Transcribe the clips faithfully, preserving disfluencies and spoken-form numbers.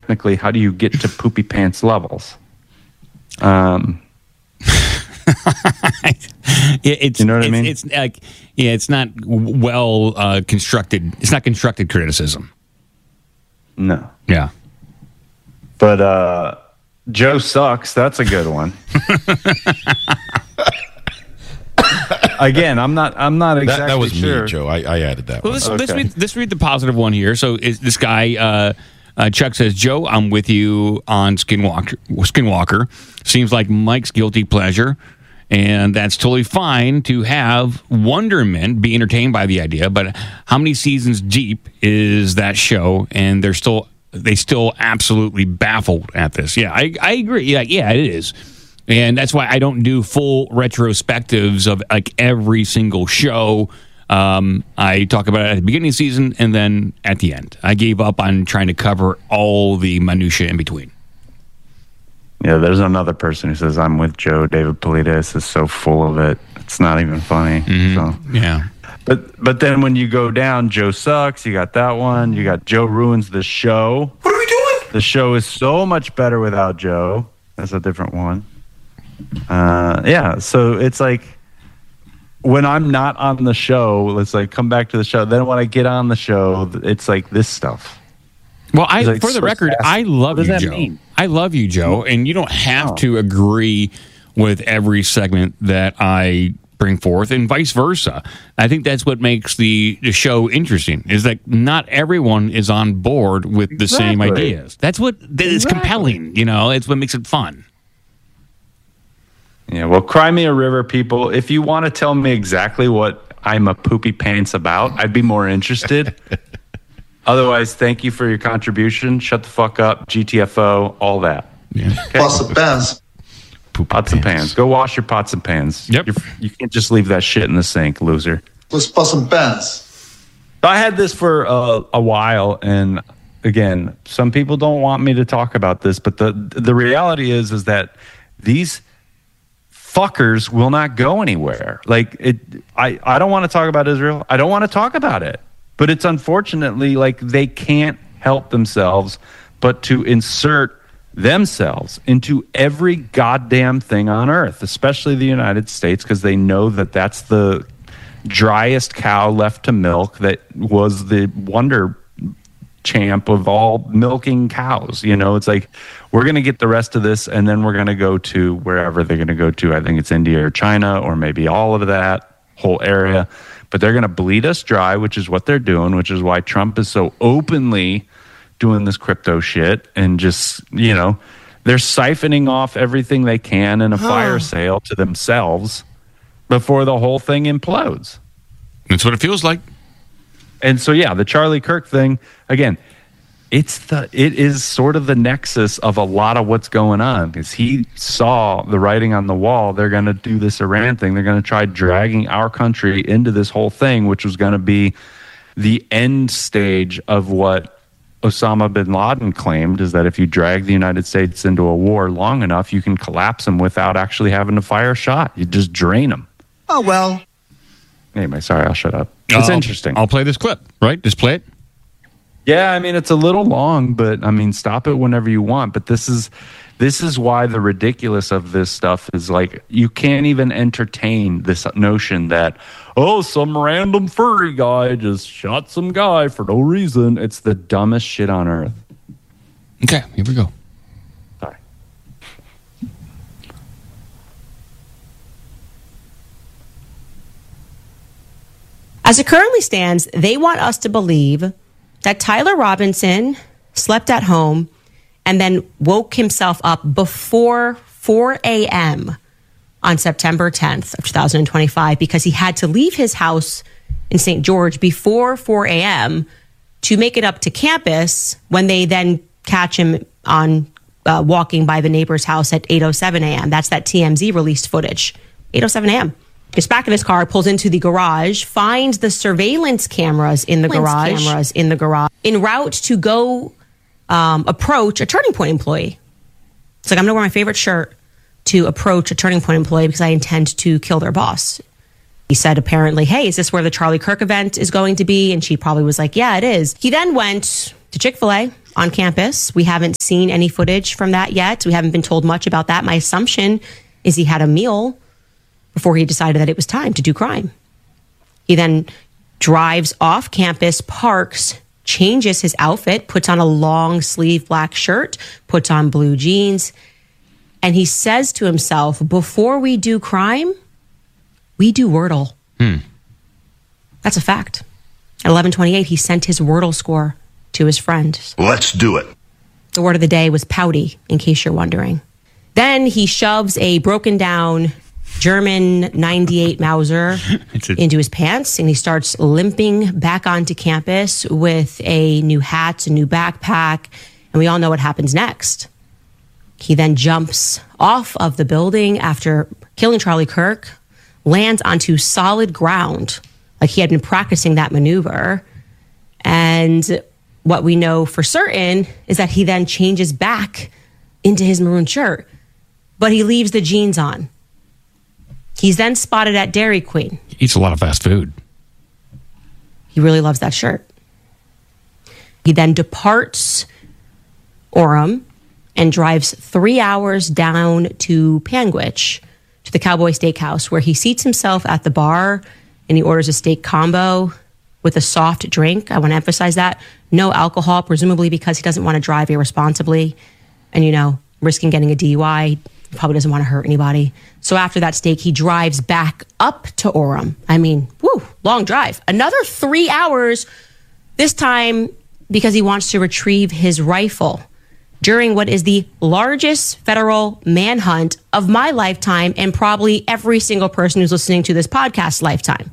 technically, how do you get to poopy pants levels? Um, it, it's, you know what it's, I mean? It's like, yeah, it's not well uh, constructed. It's not constructed criticism. No. Yeah. But uh, Joe sucks. That's a good one. Again, I'm not. I'm not exactly that, that was sure. me, Joe. I, I added that. Well, one. let's, Okay. let's, read, let's read the positive one here. So is this guy, uh, uh, Chuck says, Joe, I'm with you on Skinwalker. Skinwalker. Seems like Mike's guilty pleasure. And that's totally fine to have wonderment, be entertained by the idea. But how many seasons deep is that show? And they're still, they still absolutely baffled at this. Yeah, I, I agree. Yeah, yeah, it is. And that's why I don't do full retrospectives of like every single show. Um, I talk about it at the beginning of the season and then at the end. I gave up on trying to cover all the minutia in between. Yeah, there's another person who says, I'm with Joe. David Politis is so full of it. It's not even funny. Mm-hmm. So. Yeah. But but then when you go down, Joe sucks. You got that one. You got Joe ruins the show. What are we doing? The show is so much better without Joe. That's a different one. Uh, yeah, so it's like when I'm not on the show, let's like come back to the show. Then when I get on the show, it's like this stuff. Well, I Like, for the so record, fast. I love What you, does that Joe. mean? I love you, Joe, and you don't have Oh. to agree with every segment that I bring forth, and vice versa. I think that's what makes the, the show interesting. Is that not everyone is on board with the same Exactly. ideas. That's what that is Exactly. compelling. You know, it's what makes it fun. Yeah, well, cry me a river, people. If you want to tell me exactly what I'm a poopy pants about, I'd be more interested. Otherwise, thank you for your contribution. Shut the fuck up, G T F O, all that. Yeah. Pots and pans. Poopy Pots and pans. Go wash your pots and pans. Yep. You're, you can't just leave that shit in the sink, loser. Those pots and pans. I had this for uh, a while, and again, some people don't want me to talk about this, but the the reality is is that these fuckers will not go anywhere. Like it, I I don't want to talk about Israel. I don't want to talk about it, but it's unfortunately like they can't help themselves but to insert themselves into every goddamn thing on earth, especially the United States, because they know that that's the driest cow left to milk, that was the wonder champ of all milking cows. You know, it's like, we're going to get the rest of this, and then we're going to go to wherever they're going to go to. I think it's India or China, or maybe all of that whole area. But they're going to bleed us dry, which is what they're doing, which is why Trump is so openly doing this crypto shit, and just, you know, they're siphoning off everything they can in a fire sale to themselves before the whole thing implodes. That's what it feels like. And so, yeah, the Charlie Kirk thing, again, it's the it is sort of the nexus of a lot of what's going on, because he saw the writing on the wall. They're going to do this Iran thing. They're going to try dragging our country into this whole thing, which was going to be the end stage of what Osama bin Laden claimed, is that if you drag the United States into a war long enough, you can collapse them without actually having to fire a shot. You just drain them. Oh, well. Anyway, sorry, I'll shut up. It's I'll- interesting. I'll play this clip, right? Just play it. Yeah, I mean, it's a little long, but I mean, stop it whenever you want. But this is this is why the ridiculous of this stuff is, like, you can't even entertain this notion that, oh, some random furry guy just shot some guy for no reason. It's the dumbest shit on earth. Okay, here we go. Sorry. As it currently stands, they want us to believe that Tyler Robinson slept at home and then woke himself up before four a.m. on September tenth of two thousand twenty-five because he had to leave his house in Saint George before four a.m. to make it up to campus, when they then catch him on uh, walking by the neighbor's house at eight oh seven a.m. That's that T M Z released footage. eight oh seven a.m. Gets back in his car, pulls into the garage, finds the surveillance cameras in the garage, cameras in the garage, en route to go um, approach a Turning Point employee. It's like, I'm going to wear my favorite shirt to approach a Turning Point employee because I intend to kill their boss. He said, apparently, hey, is this where the Charlie Kirk event is going to be? And she probably was like, yeah, it is. He then went to Chick-fil-A on campus. We haven't seen any footage from that yet. We haven't been told much about that. My assumption is he had a meal before he decided that it was time to do crime. He then drives off campus, parks, changes his outfit, puts on a long sleeve black shirt, puts on blue jeans, and he says to himself, before we do crime, we do Wordle. Hmm. That's a fact. At eleven twenty-eight, he sent his Wordle score to his friend. Let's do it. The word of the day was pouty, in case you're wondering. Then he shoves a broken down German ninety-eight Mauser It's a- into his pants, and he starts limping back onto campus with a new hat, a new backpack, and we all know what happens next. He then jumps off of the building after killing Charlie Kirk, lands onto solid ground, like he had been practicing that maneuver. And what we know for certain is that he then changes back into his maroon shirt, but he leaves the jeans on. He's then spotted at Dairy Queen. He eats a lot of fast food. He really loves that shirt. He then departs Orem and drives three hours down to Panguitch, to the Cowboy Steakhouse, where he seats himself at the bar and he orders a steak combo with a soft drink. I want to emphasize that. No alcohol, presumably because he doesn't want to drive irresponsibly and, you know, risking getting a D U I. He probably doesn't want to hurt anybody. So after that steak, he drives back up to Orem. I mean, whew, long drive. Another three hours, this time because he wants to retrieve his rifle during what is the largest federal manhunt of my lifetime and probably every single person who's listening to this podcast's lifetime.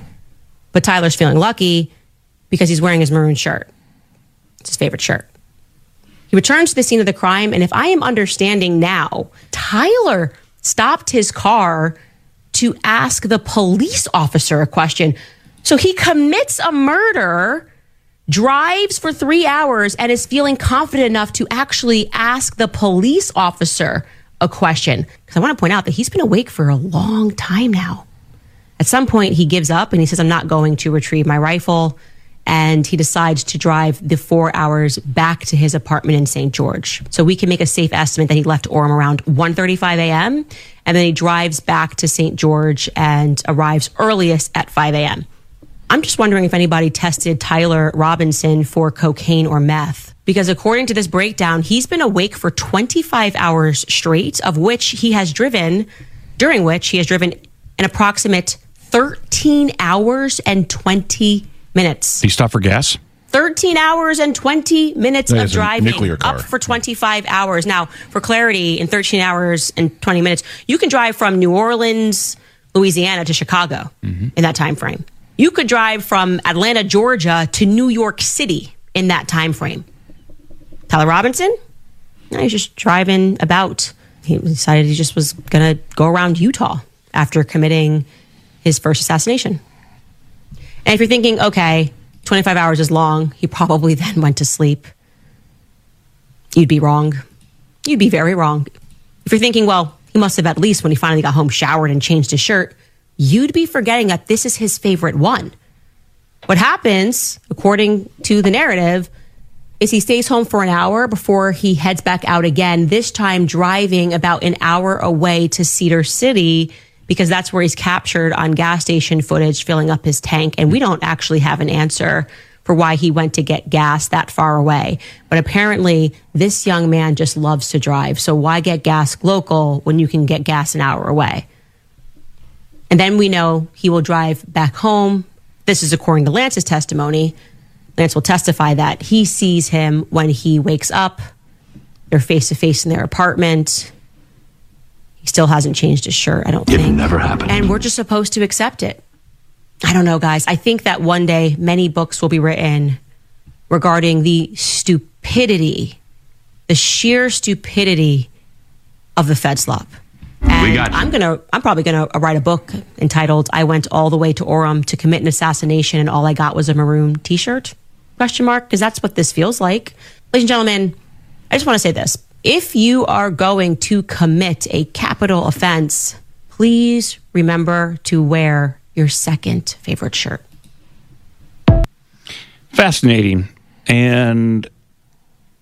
But Tyler's feeling lucky because he's wearing his maroon shirt. It's his favorite shirt. He returns to the scene of the crime, and if I am understanding now, Tyler stopped his car to ask the police officer a question. So he commits a murder, drives for three hours, and is feeling confident enough to actually ask the police officer a question. Because I want to point out that he's been awake for a long time now. At some point, he gives up and he says, I'm not going to retrieve my rifle. And he decides to drive the four hours back to his apartment in Saint George. So we can make a safe estimate that he left Orem around one thirty-five a.m. And then he drives back to Saint George and arrives earliest at five a.m. I'm just wondering if anybody tested Tyler Robinson for cocaine or meth. Because according to this breakdown, he's been awake for twenty-five hours straight, of which he has driven, during which he has driven an approximate thirteen hours and twenty minutes. Did he stop for gas? thirteen hours and twenty minutes That of is a driving, nuclear car. up for twenty-five hours. Now, for clarity, in thirteen hours and twenty minutes, you can drive from New Orleans, Louisiana to Chicago in that time frame. You could drive from Atlanta, Georgia to New York City in that time frame. Tyler Robinson? No, he's just driving about. He decided he just was going to go around Utah after committing his first assassination. And if you're thinking, okay, twenty-five hours is long, he probably then went to sleep, you'd be wrong. You'd be very wrong. If you're thinking, well, he must have at least, when he finally got home, showered and changed his shirt, you'd be forgetting that this is his favorite one. What happens, according to the narrative, is he stays home for an hour before he heads back out again, this time driving about an hour away to Cedar City, because that's where he's captured on gas station footage filling up his tank. And we don't actually have an answer for why he went to get gas that far away. But apparently, this young man just loves to drive. So why get gas local when you can get gas an hour away? And then we know he will drive back home. This is according to Lance's testimony. Lance will testify that he sees him when he wakes up. They're face to face in their apartment. He still hasn't changed his shirt, I don't think. It never happened. And we're just supposed to accept it. I don't know, guys. I think that one day many books will be written regarding the stupidity, the sheer stupidity of the FedSlop. And We got you. I'm gonna. I'm probably gonna write a book entitled "I Went All the Way to Orem to Commit an Assassination, and All I Got Was a Maroon T-Shirt?" Question mark? Because that's what this feels like, ladies and gentlemen. I just want to say this: if you are going to commit a capital offense, please remember to wear your second favorite shirt. Fascinating. And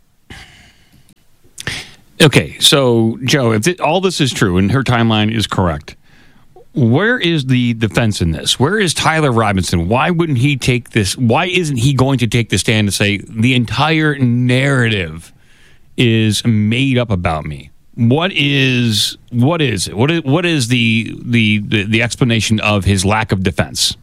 Okay, so Joe, if it, all this is true and her timeline is correct, where is the defense in this? Where is Tyler Robinson? Why wouldn't he take this? Why isn't he going to take the stand and say the entire narrative is made up about me? What is what is it? What is what is the the the, the explanation of his lack of defense?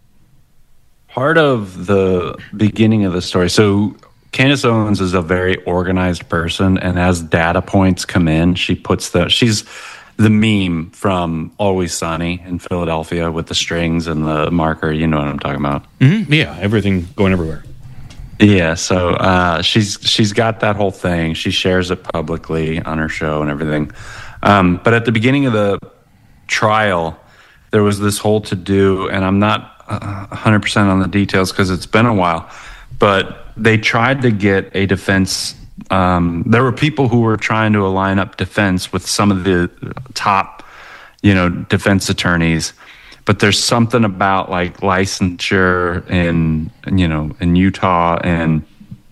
Part of the beginning of the story. So Candace Owens is a very organized person, and as data points come in, she puts the she's the meme from Always Sunny in Philadelphia with the strings and the marker. You know what I'm talking about? Mm-hmm. Yeah, everything going everywhere. Yeah, so uh, she's she's got that whole thing. She shares it publicly on her show and everything. Um, but at the beginning of the trial, there was this whole to-do, and I'm not uh, one hundred percent on the details because it's been a while, but they tried to get a defense. Um, there were people who were trying to align up defense with some of the top, you know, defense attorneys. But there's something about like licensure in, you know, in Utah, and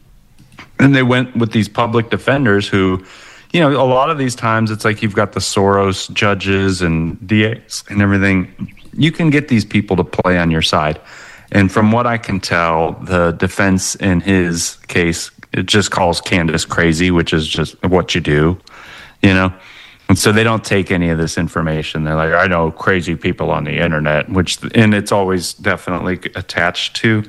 and they went with these public defenders who, you know, a lot of these times it's like you've got the Soros judges and D As and everything. You can get these people to play on your side. And from what I can tell, the defense in his case, it just calls Candace crazy, which is just what you do, you know. And so they don't take any of this information. They're like, I know crazy people on the internet, which, and it's always definitely attached to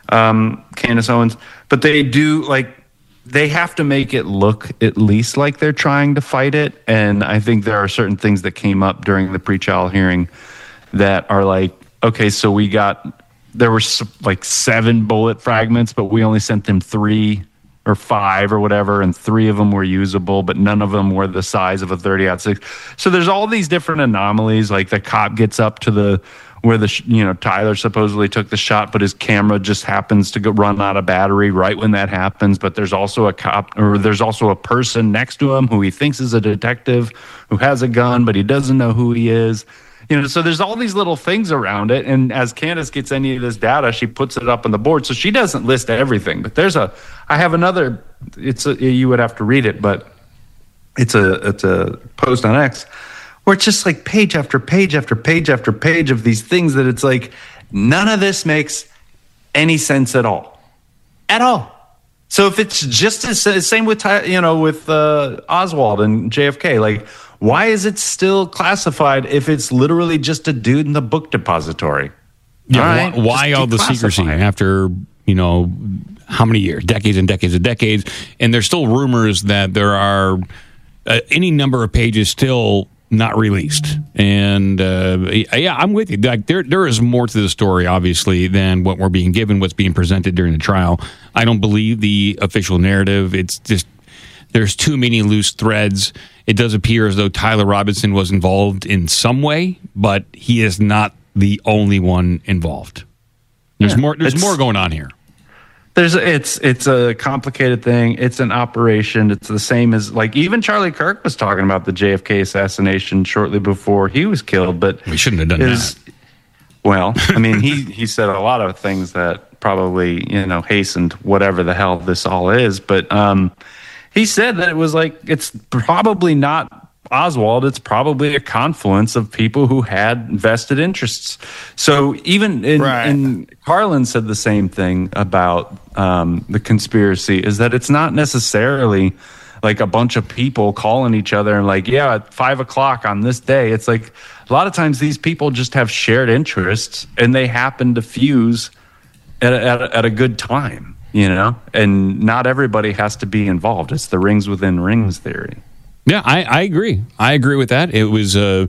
um, Candace Owens. But they do, like, they have to make it look at least like they're trying to fight it. And I think there are certain things that came up during the pretrial hearing that are like, okay, so we got, there were like seven bullet fragments, but we only sent them three or five or whatever, and three of them were usable, but none of them were the size of a thirty aught six. So there's all these different anomalies. Like the cop gets up to the where the you know Tyler supposedly took the shot, but his camera just happens to go run out of battery right when that happens. But there's also a cop, or there's also a person next to him who he thinks is a detective who has a gun, but he doesn't know who he is. You know, so there's all these little things around it. And as Candace gets any of this data, she puts it up on the board. So she doesn't list everything. But there's a, I have another, it's a, you would have to read it, but it's a, it's a post on X where it's just like page after page after page after page of these things that it's like, none of this makes any sense at all. At all. So if it's just the same with, you know, with uh, Oswald and J F K, like, why is it still classified if it's literally just a dude in the book depository? Yeah, all right, why, why all the secrecy after, you know, how many years, decades and decades and decades, and there's still rumors that there are uh, any number of pages still not released. And uh, yeah, I'm with you. Like there, there is more to the story, obviously, than what we're being given, what's being presented during the trial. I don't believe the official narrative. It's just there's too many loose threads. It does appear as though Tyler Robinson was involved in some way, but he is not the only one involved. There's yeah, more. There's more going on here. There's it's it's a complicated thing. It's an operation. It's the same as like even Charlie Kirk was talking about the J F K assassination shortly before he was killed. But we shouldn't have done his, that. Well, I mean, he he said a lot of things that probably you know hastened whatever the hell this all is. But um, he said that it was like it's probably not Oswald. It's probably a confluence of people who had vested interests. So even in, right. in Carlin said the same thing about um, the conspiracy is that it's not necessarily like a bunch of people calling each other and like, yeah, at five o'clock on this day. It's like a lot of times these people just have shared interests and they happen to fuse at a, at a, at a good time, you know, and not everybody has to be involved. It's the rings within rings theory. Yeah, I, I agree. I agree with that. It was a,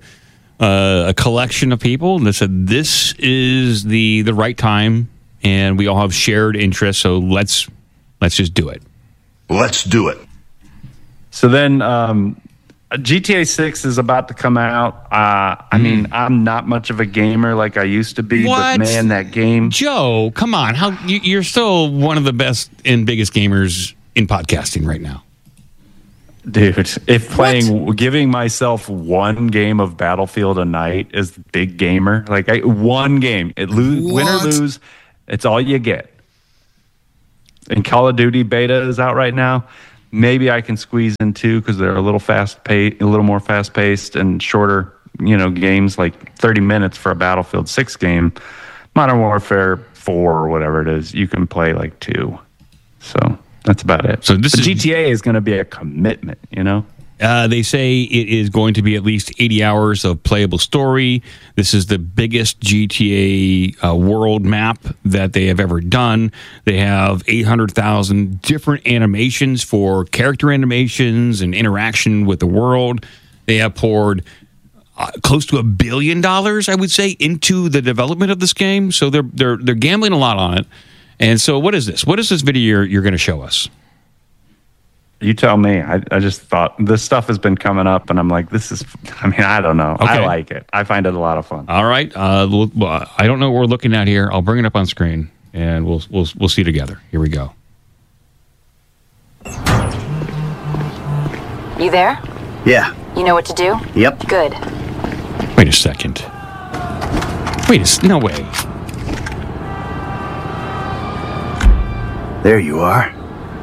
a, a collection of people that said this is the the right time, and we all have shared interests. So let's let's just do it. Let's do it. So then, um, G T A six is about to come out. Uh, I mm. mean, I'm not much of a gamer like I used to be, what? but man, that game, Joe, come on! How you, you're still one of the best and biggest gamers in podcasting right now. Dude, if playing, what? giving myself one game of Battlefield a night is big gamer. Like I, one game, it lose, win or lose, it's all you get. And Call of Duty beta is out right now. maybe I can squeeze in two because they're a little fast paced, a little more fast paced and shorter, you know, games like thirty minutes for a Battlefield six game. Modern Warfare four or whatever it is, you can play like two. So that's about it. So this but is, G T A is going to be a commitment, you know? Uh, they say it is going to be at least eighty hours of playable story. This is the biggest G T A uh, world map that they have ever done. They have eight hundred thousand different animations for character animations and interaction with the world. They have poured uh, close to a billion dollars, I would say, into the development of this game. So they're they're they're gambling a lot on it. And so, what is this? What is this video you're, you're going to show us? You tell me. I, I just thought this stuff has been coming up, and I'm like, this is, I mean, I don't know. Okay. I like it. I find it a lot of fun. All right. Uh, we'll, well, I don't know what we're looking at here. I'll bring it up on screen, and we'll we'll we'll see together. Here we go. You there? Yeah. You know what to do? Yep. Good. Wait a second. Wait a s- no way. There you are.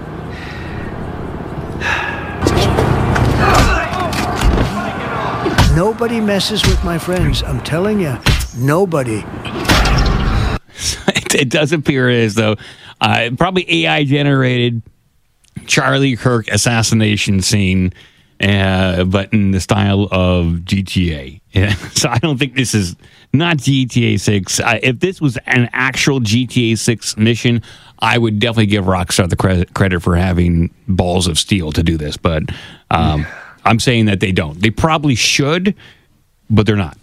Nobody messes with my friends. I'm telling you, nobody. it, it does appear as though uh, probably A I generated Charlie Kirk assassination scene, uh, but in the style of G T A. Yeah. So I don't think this is not G T A six. Uh, if this was an actual G T A six mission, I would definitely give Rockstar the credit, credit for having balls of steel to do this. But um, I'm saying that they don't. They probably should, but they're not.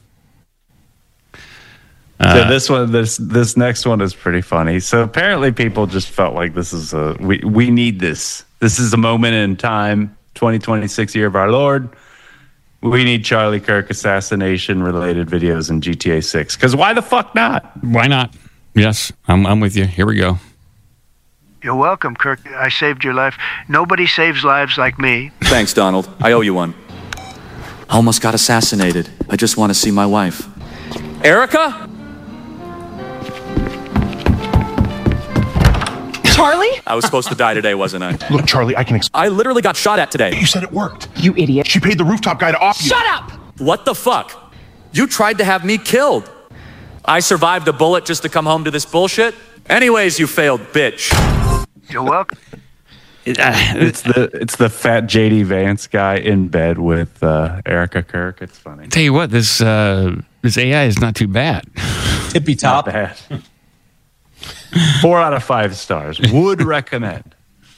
Uh, so this one, this this next one is pretty funny. So apparently, people just felt like this is a we we need this. This is a moment in time, twenty twenty-six year of our Lord. We need Charlie Kirk assassination related videos in G T A six. Because why the fuck not? Why not? Yes, I'm I'm with you. Here we go. You're welcome, Kirk. I saved your life. Nobody saves lives like me. Thanks, Donald. I owe you one. I almost got assassinated. I just want to see my wife. Erica? Charlie? I was supposed to die today, wasn't I? Look, Charlie, I can explain. I literally got shot at today. You said it worked. You idiot. She paid the rooftop guy to off you. Shut up! What the fuck? You tried to have me killed. I survived a bullet just to come home to this bullshit? Anyways, you failed bitch. You're welcome. It's the it's the fat J D Vance guy in bed with uh, Erica Kirk. It's funny. Tell you what, this uh, this A I is not too bad. Tippy top. Not bad. Four out of five stars. Would recommend.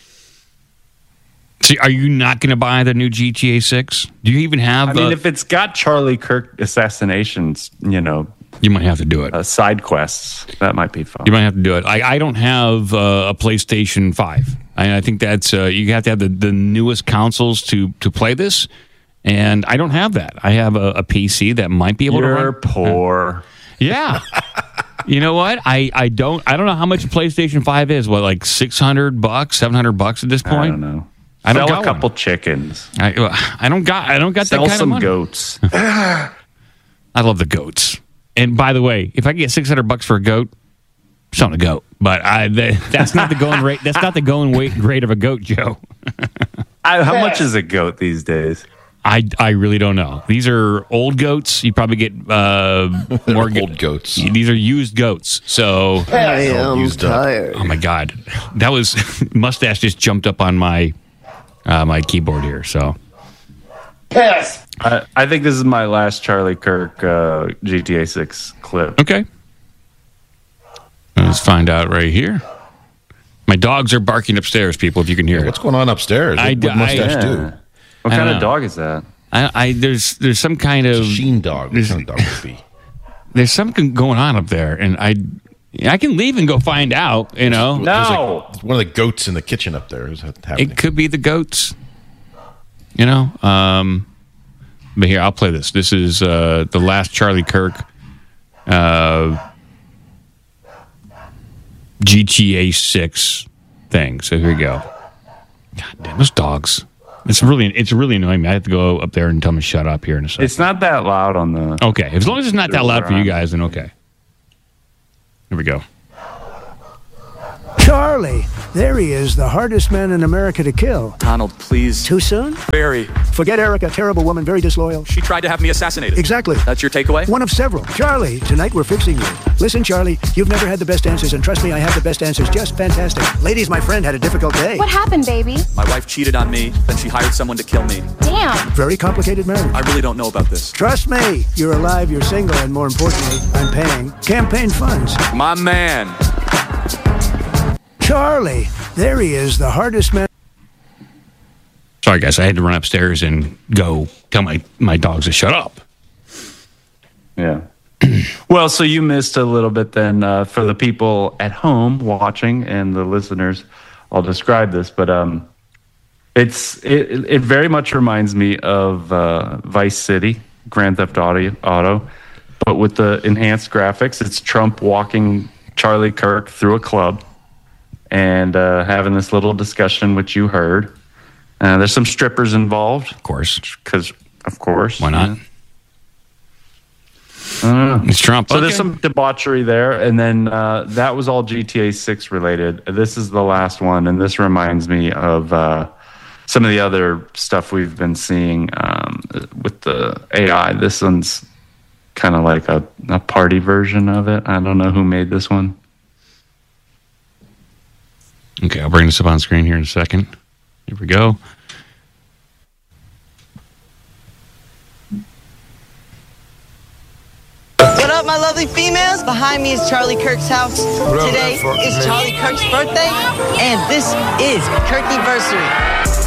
See, are you not going to buy the new G T A six? Do you even have? I mean, uh, if it's got Charlie Kirk assassinations, you know, you might have to do it. uh, side quests, that might be fun. You might have to do it. I, I don't have uh, a PlayStation five. I, I think that's uh, you have to have the, the newest consoles to to play this, and I don't have that. I have a, a P C that might be able You're to run. poor. Yeah. You know what? I, I don't I don't know how much a PlayStation five is. What, like six hundred bucks, seven hundred bucks at this point? I don't know. I don't Sell got a couple one. chickens. I, I don't got I don't got Sell that kind some of money. goats. I love the goats. And by the way, if I get six hundred bucks for a goat, I'm selling a goat. But I that, that's not the going rate. That's not the going weight rate of a goat, Joe. I, how much is a goat these days? I, I really don't know. These are old goats. You probably get uh, more go- Old goats. These are used goats. So, I am tired. oh my god, that was mustache just jumped up on my uh, my keyboard here. So, I, I think this is my last Charlie Kirk uh, G T A six clip. okay, let's find out right here. My dogs are barking upstairs, people. If you can hear What's it, going on upstairs? I- What would mustache I- do? What I kind don't of know. dog is that? I, I there's there's some kind of Sheen dog. What kind of dog would it be? there's something going on up there, and I I can leave and go find out. You know, There's No. like one of the goats in the kitchen up there. Is that happening? it could be the goats. You know, um, but here I'll play this. This is uh, the last Charlie Kirk uh, G T A six thing. So here we go. God damn, those dogs. It's really it's really annoying me. I have to go up there and tell them to shut up here in a second. It's not that loud on the. Okay, as long as it's not that loud for you guys, then okay. Here we go. Charlie, there he is, the hardest man in America to kill. Donald, please. Too soon? Barry. Forget Erica, terrible woman, very disloyal. She tried to have me assassinated. Exactly. That's your takeaway? One of several. Charlie, tonight we're fixing you. Listen, Charlie, you've never had the best answers, and trust me, I have the best answers. Just fantastic. Ladies, my friend had a difficult day. What happened, baby? My wife cheated on me, then she hired someone to kill me. Damn. Very complicated marriage. I really don't know about this. Trust me, you're alive, you're single, and more importantly, I'm paying campaign funds. My man. Charlie, there he is, the hardest man. Sorry, guys. I had to run upstairs and go tell my, my dogs to shut up. Yeah. Well, so you missed a little bit then uh, for the people at home watching and the listeners. I'll describe this, but um, it's it, it very much reminds me of uh, Vice City, Grand Theft Auto, Auto, but with the enhanced graphics. It's Trump walking Charlie Kirk through a club and uh, having this little discussion, which you heard. Uh, there's some strippers involved, Of course. because of course, Why not? yeah. I don't know. It's Trump. So Okay. there's some debauchery there, and then uh, that was all G T A six related. This is the last one, and this reminds me of uh, some of the other stuff we've been seeing um, with the A I. This one's kind of like a, a party version of it. I don't know who made this one. Okay, I'll bring this up on screen here in a second. Here we go. What up, my lovely females? Behind me is Charlie Kirk's house. Today is Charlie Kirk's birthday, and this is Kirkiversary.